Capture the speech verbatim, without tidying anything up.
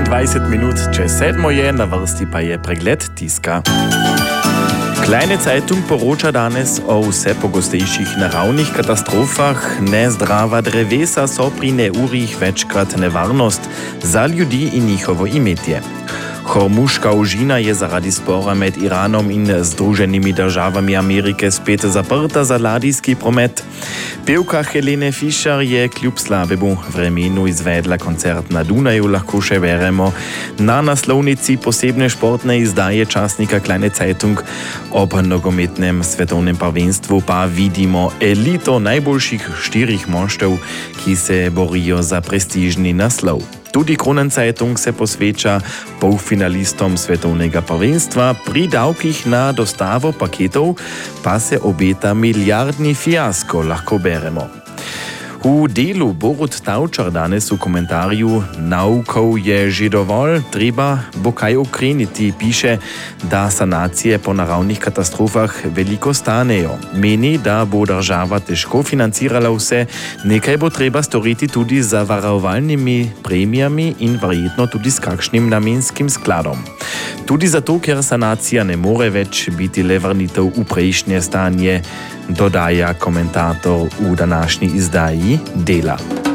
dvajset minut, če sedmo je, na vrsti pa je pregled tiska. Kleine Zeitung poroča danes o vse pogostejših naravnih katastrofah. Nezdrava drevesa so pri neurjih večkrat nevarnost za ljudi in njihovo imetje. Hormuška ožina je zaradi spora med Iranom in Združenimi državami Amerike spet zaprta za ladijski promet. Pevka Helene Fischer je kljub slabemu vremenu izvedla koncert na Dunaju, lahko še verjemo. Na naslovnici posebne športne izdaje časnika Kleine Zeitung ob nogometnem svetovnem prvenstvu pa vidimo elito najboljših štirih moštev, ki se borijo za prestižni naslov. Tudi Kronenzeitung se posveča polfinalistom svetovnega prvenstva, pri davkih na dostavo paketov pa se obeta milijardni fiasko, lahko beremo. V delu Borut Tavčar danes v komentarju "Naukov je že dovolj, treba bo kaj ukreniti", piše, da sanacije po naravnih katastrofah veliko stanejo. Meni, da bo država težko financirala vse, nekaj bo treba storiti tudi z zavarovalnimi premijami in verjetno tudi s kakšnim namenskim skladom. Tudi zato, ker sanacija ne more več biti le vrnitev v prejšnje stanje, dodaja komentator v današnji izdaji Dela.